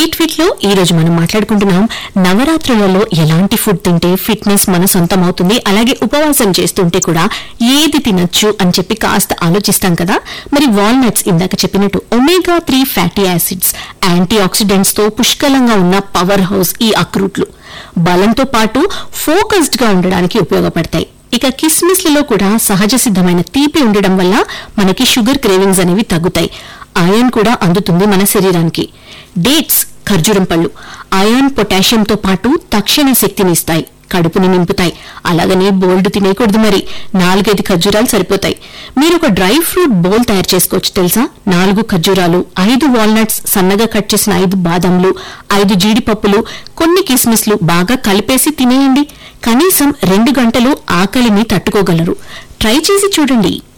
Eat fit లో ఈ రోజు మనం మాట్లాడుకుంటున్నాం నవరాత్రులలో ఎలాంటి ఫుడ్ తింటే ఫిట్నెస్ మన సొంతం అవుతుంది, అలాగే ఉపవాసం చేస్తుంటే కూడా ఏది తినొచ్చు అని చెప్పి కాస్త ఆలోచిస్తాం కదా. మరి వాల్నట్స్ ఇందాక చెప్పినట్టు ఒమేగా-3 ఫ్యాటీ యాసిడ్స్, యాంటీ ఆక్సిడెంట్స్ తో పుష్కలంగా ఉన్న పవర్ హౌస్ ఈ అక్రూట్లు బలంతో పాటు ఫోకస్డ్ గా ఉండడానికి ఉపయోగపడతాయి. ఇక కిస్మిస్లలో కూడా సహజ సిద్ధమైన తీపి ఉండడం వల్ల మనకి షుగర్ క్రేవింగ్స్ అనేవి తగ్గుతాయి. ఐరన్ కూడా అందుతుంది మన శరీరానికి. డేట్స్, ఖర్జూరం పళ్ళు ఐరన్, పొటాషియంతో పాటు తక్షణ శక్తిని ఇస్తాయి, కడుపుని నింపుతాయి. అలాగనే బోల్డ్ తినేయకూడదు, మరి 4-5 ఖర్జూరాలు సరిపోతాయి. మీరు ఒక డ్రై ఫ్రూట్ బౌల్ తయారు చేసుకోవచ్చు తెలుసా. 4 ఖర్జూరాలు, 5 వాల్నట్స్, సన్నగా కట్ చేసిన 5 బాదంలు, 5 జీడిపప్పులు, కొన్ని కిస్మిస్లు బాగా కలిపేసి తినేయండి. కనీసం 2 గంటలు ఆకలిని తట్టుకోగలరు. ట్రై చేసి చూడండి.